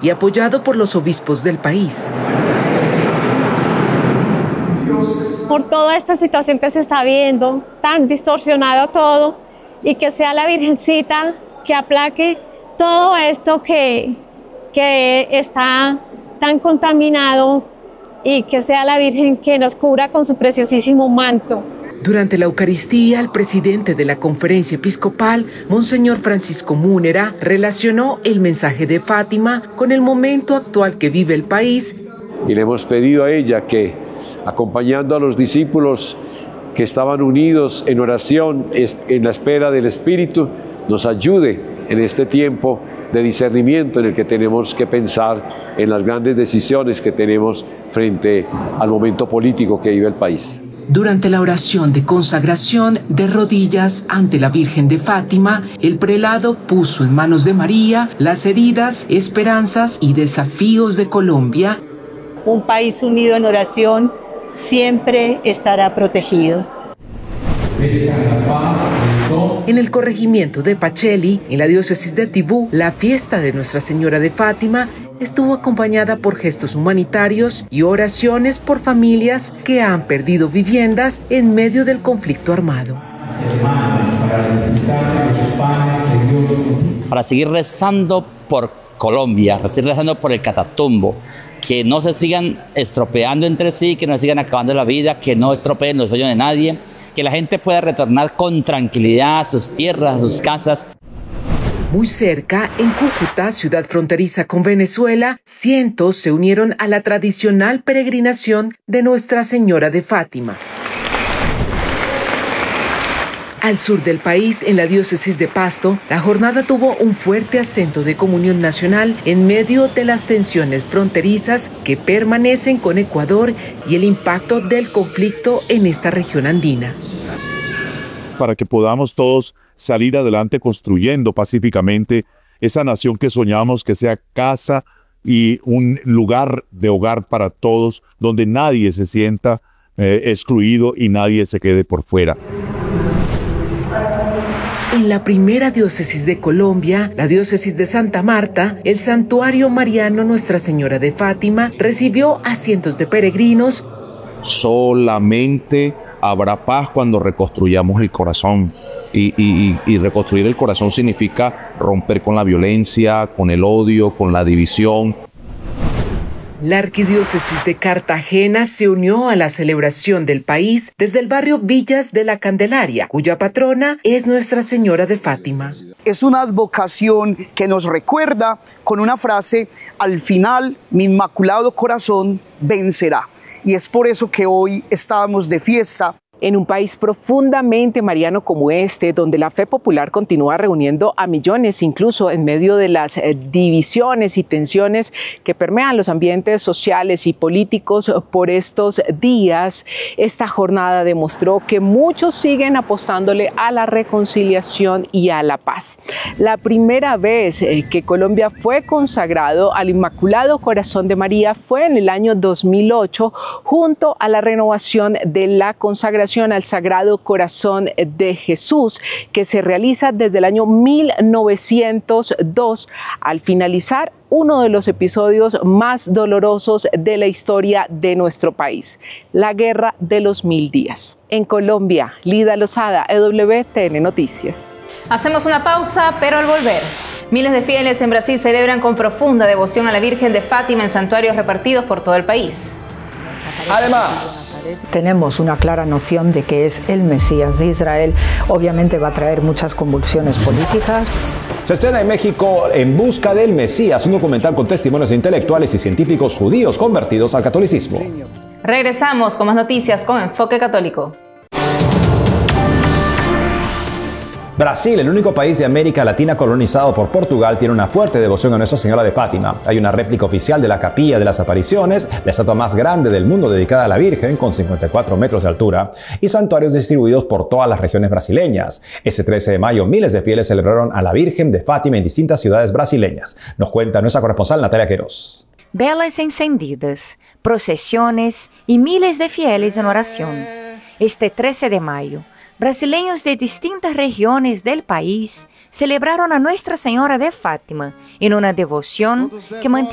y apoyado por los obispos del país. Por toda esta situación que se está viendo, tan distorsionado todo, y que sea la Virgencita que aplaque todo esto que está tan contaminado, y que sea la Virgen que nos cubra con su preciosísimo manto. Durante la Eucaristía, el presidente de la Conferencia Episcopal, Monseñor Francisco Múnera, relacionó el mensaje de Fátima con el momento actual que vive el país. Y le hemos pedido a ella que, acompañando a los discípulos que estaban unidos en oración, en la espera del Espíritu, nos ayude en este tiempo de discernimiento en el que tenemos que pensar en las grandes decisiones que tenemos frente al momento político que vive el país. Durante la oración de consagración de rodillas ante la Virgen de Fátima, el prelado puso en manos de María las heridas, esperanzas y desafíos de Colombia. Un país unido en oración siempre estará protegido. En el corregimiento de Pacheli, en la diócesis de Tibú, la fiesta de Nuestra Señora de Fátima estuvo acompañada por gestos humanitarios y oraciones por familias que han perdido viviendas en medio del conflicto armado. Para seguir rezando por Colombia, para seguir rezando por el Catatumbo, que no se sigan estropeando entre sí, que no sigan acabando la vida, que no estropeen los sueños de nadie, que la gente pueda retornar con tranquilidad a sus tierras, a sus casas. Muy cerca, en Cúcuta, ciudad fronteriza con Venezuela, cientos se unieron a la tradicional peregrinación de Nuestra Señora de Fátima. Al sur del país, en la diócesis de Pasto, la jornada tuvo un fuerte acento de comunión nacional en medio de las tensiones fronterizas que permanecen con Ecuador y el impacto del conflicto en esta región andina. Para que podamos todos salir adelante construyendo pacíficamente esa nación que soñamos que sea casa y un lugar de hogar para todos, donde nadie se sienta excluido y nadie se quede por fuera. En la primera diócesis de Colombia, la diócesis de Santa Marta, el santuario mariano Nuestra Señora de Fátima recibió a cientos de peregrinos. Solamente habrá paz cuando reconstruyamos el corazón. Y reconstruir el corazón significa romper con la violencia, con el odio, con la división. La arquidiócesis de Cartagena se unió a la celebración del país desde el barrio Villas de la Candelaria, cuya patrona es Nuestra Señora de Fátima. Es una advocación que nos recuerda con una frase: al final mi inmaculado corazón vencerá. Y es por eso que hoy estábamos de fiesta. En un país profundamente mariano como este, donde la fe popular continúa reuniendo a millones, incluso en medio de las divisiones y tensiones que permean los ambientes sociales y políticos por estos días, esta jornada demostró que muchos siguen apostándole a la reconciliación y a la paz. La primera vez que Colombia fue consagrado al Inmaculado Corazón de María fue en el año 2008, junto a la renovación de la consagración al Sagrado Corazón de Jesús, que se realiza desde el año 1902, al finalizar uno de los episodios más dolorosos de la historia de nuestro país, la Guerra de los 1000 días. En Colombia, Lida Lozada, EWTN Noticias. Hacemos una pausa, pero al volver, miles de fieles en Brasil celebran con profunda devoción a la Virgen de Fátima en santuarios repartidos por todo el país. Además, tenemos una clara noción de que es el Mesías de Israel. Obviamente va a traer muchas convulsiones políticas. Se estrena en México En busca del Mesías, un documental con testimonios de intelectuales y científicos judíos convertidos al catolicismo. Regresamos con más noticias con Enfoque Católico. Brasil, el único país de América Latina colonizado por Portugal, tiene una fuerte devoción a Nuestra Señora de Fátima. Hay una réplica oficial de la Capilla de las Apariciones, la estatua más grande del mundo dedicada a la Virgen, con 54 metros de altura, y santuarios distribuidos por todas las regiones brasileñas. Ese 13 de mayo, miles de fieles celebraron a la Virgen de Fátima en distintas ciudades brasileñas. Nos cuenta nuestra corresponsal Natalia Queiroz. Velas encendidas, procesiones y miles de fieles en oración. Este 13 de mayo, brasileños de distintas regiones del país celebraron a Nuestra Señora de Fátima en una devoción que mantiene